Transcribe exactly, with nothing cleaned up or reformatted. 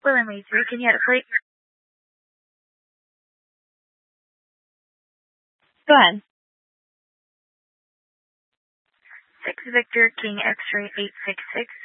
William A three, can you hit a plate? Go ahead. six Victor King X-ray eight six six.